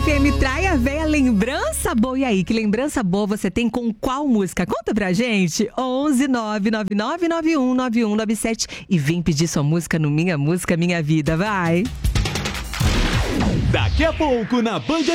FM trai a véia lembrança boa. E aí, que lembrança boa você tem com qual música? Conta pra gente. 11 99991 9197 e vem pedir sua música no Minha Música Minha Vida, vai. Daqui a pouco na Band